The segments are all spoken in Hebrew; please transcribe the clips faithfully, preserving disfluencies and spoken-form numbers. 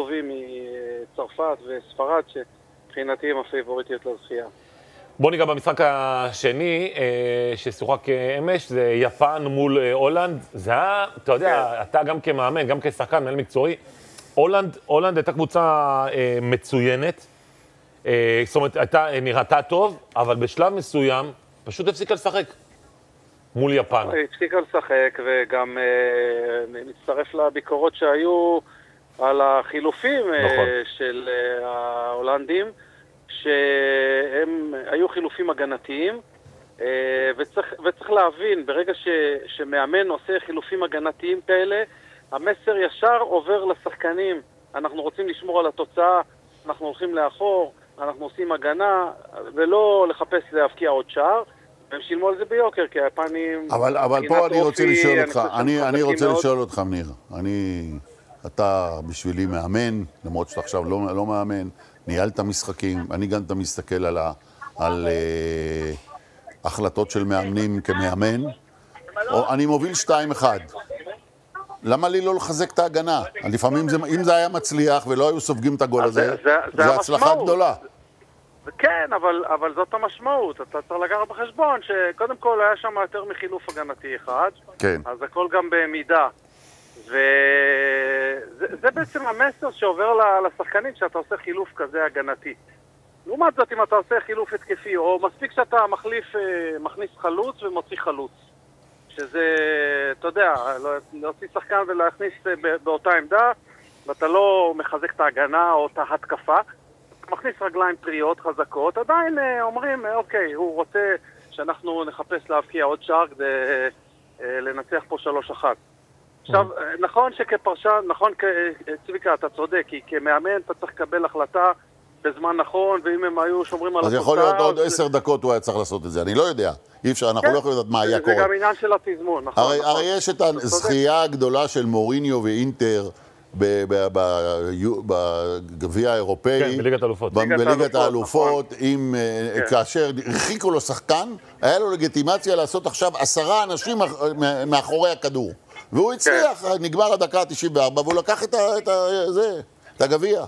טובים מצרפת וספרד, שמבחינתי הם הפייבוריטיות לזכייה. בוא ניגע במשחק השני ששוחק אמש, זה יפן מול הולנד. זה היה, אתה יודע, אתה גם כמאמן, גם כשחקן, מנהל מקצועי, הולנד, הולנד הייתה קבוצה מצוינת, זאת אומרת, הייתה, נראתה טוב, אבל בשלב מסוים פשוט הפסיקה לשחק מול יפן. הפסיקה לשחק, וגם מצטרף לביקורות שהיו על החילופים של ההולנדים, שהם היו חילופים הגנתיים, וצריך, וצריך להבין, ברגע ש, שמאמן עושה חילופים הגנתיים כאלה, המסר ישר עובר לשחקנים. אנחנו רוצים לשמור על התוצאה, אנחנו הולכים לאחור, אנחנו עושים הגנה, ולא לחפש להבקיע עוד שער. הם שילמו על זה ביוקר, כי היפנים... אבל, אבל פה אני רוצה לשאול אותך, אני, אני רוצה מאוד. לשאול אותך, מניר. אני, אתה בשבילי מאמן, למרות שאתה עכשיו לא, לא מאמן, ניהלת משחקים, אני גם אתה מסתכל על, ה, על uh, החלטות של מאמנים כמאמן. או, אני מוביל שתיים אחד. למה לי לא לחזק את ההגנה? לפעמים זה, אם זה היה מצליח ולא היו סופגים את הגול הזה, זה, זה, זה, זה הצלחה גדולה. כן, אבל, אבל זאת המשמעות. אתה צריך לקחת בחשבון שקודם כל היה שם יותר מחילוף הגנתי אחד, כן. אז הכל גם במידה. וזה זה בעצם המסר שעובר לשחקנים שאתה עושה חילוף כזה הגנתי. לעומת זאת, אם אתה עושה חילוף התקפי, או מספיק שאתה מחליף, מכניס חלוץ ומוציא חלוץ. שזה, אתה יודע, להוציא שחקן ולהכניס באותה עמדה, ואתה לא מחזק את ההגנה או את ההתקפה, מכניס רגליים טריות חזקות, עדיין אומרים, אוקיי, הוא רוצה שאנחנו נחפש להבקיע עוד שער כדי לנצח פה שלוש אחת. עכשיו, נכון שכפרשן, נכון צביקה, אתה צודק, כי כמאמן אתה צריך לקבל החלטה בזמן נכון, ואם הם היו שומרים על התוצאה... אז יכול להיות עוד עשר דקות הוא היה צריך לעשות את זה, אני לא יודע. אי אפשר, אנחנו לא יכולים לדעת מה היה קורה. זה גם עניין של התזמון, נכון. הרי יש את הזכייה הגדולה של מוריניו ואינטר בגביע האירופאי. כן, בליגת האלופות. בליגת האלופות, כאשר הרחיקו לו שחקן, היה לו לגיטימציה לעשות עכשיו עשרה אנשים מאחורי הכדור. והוא הצליח, נגמר הדקה ה-תשעים וארבע, והוא לקח את הגביע.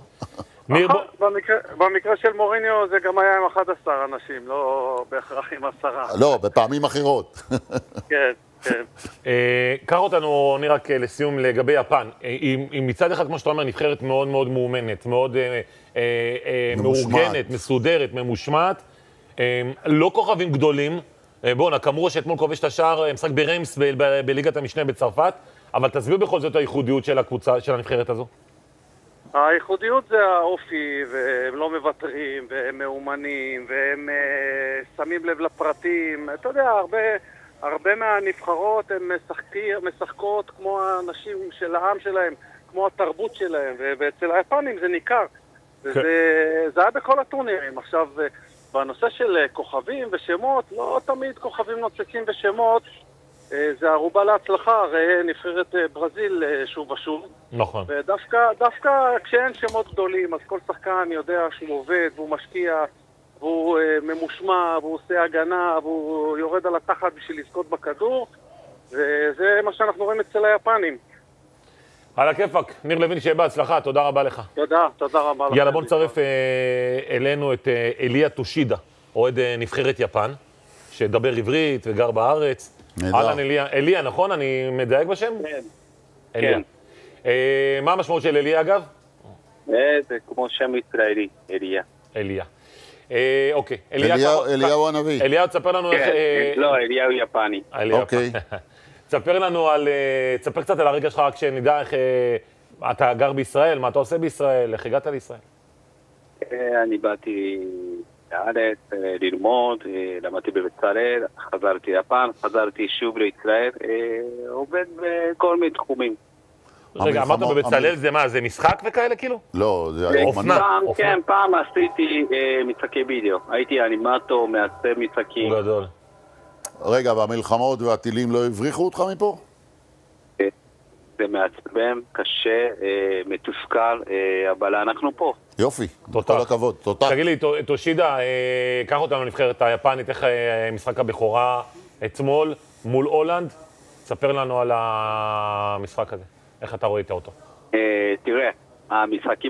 במקרה של מוריניו זה גם היה עם אחד עשר אנשים, לא בהכרח עם עשרה. לא, בפעמים אחרות. כן, כן. קח אותנו, אני רק לסיום לגבי יפן. היא מצד אחד, כמו שאתה אומר, נבחרת מאוד מאוד מאומנת, מאוד מאורגנת, מסודרת, ממושמעת. לא כוכבים גדולים. בואו, נקמרו שאתמול כובש את השער, משחק בריימס בליגת המשנה בצרפת, אבל תסביר בכל זאת הייחודיות של הקבוצה, של הנבחרת הזו. הייחודיות זה האופי, והם לא מוותרים, והם מאומנים, והם uh, שמים לב לפרטים. אתה יודע, הרבה, הרבה מהנבחרות הן משחקות כמו האנשים של העם שלהם, כמו התרבות שלהם, ואצל היפנים זה ניכר. וזה, זה היה בכל הטורנירים. עכשיו, בנושא של כוכבים ושמות, לא תמיד כוכבים נוצצים ושמות, זה ערובה להצלחה, הרי נבחרת ברזיל שוב ושוב. נכון. ודווקא דווקא כשאין שמות גדולים, אז כל שחקן יודע שהוא עובד, והוא משקיע, והוא ממושמע, והוא עושה הגנה, והוא יורד על התחת בשביל לזכות בכדור, וזה מה שאנחנו רואים אצל היפנים. על הכיפק, ניר לוין, שיהיה בהצלחה, תודה רבה לך. תודה, תודה רבה לך. יאללה, בוא נצרף אלינו את אליה טושידה, אוהד נבחרת יפן, שדבר עברית וגר בארץ. אהלן אליה, אליה, נכון? אני מדייק בשם? כן. אליה. מה המשמעות של אליה, אגב? זה כמו שם ישראלי, אליה. אליה. אוקיי. אליהו הנביא. אליה, תספר לנו איך... לא, אליה הוא יפני. אוקיי. תספר לנו על... תספר קצת על הרגע שלך, רק שנדע איך אתה גר בישראל, מה אתה עושה בישראל, איך הגעת לישראל. אני באתי לארץ ללמוד, למדתי בבצלאל, חזרתי ליפן, חזרתי שוב לישראל, עובד בכל מיני תחומים. רגע, אמרת בבצלאל זה מה, זה משחק וכאלה כאילו? לא, זה אופנה. כן, פעם עשיתי משחקי וידאו, הייתי אנימטור, מעצב משחקים. גדול. רגע, והמלחמות והטילים לא הבריחו אותך מפה? זה מעצבן, קשה, מתוסכל, אבל אנחנו פה. יופי, כל הכבוד, תודה. תגיד לי, טושידה, קח אותנו לנבחרת היפנית, איך משחק הבכורה אתמול מול הולנד? ספר לנו על המשחק הזה, איך אתה רואה אותו. תראה, המשחקים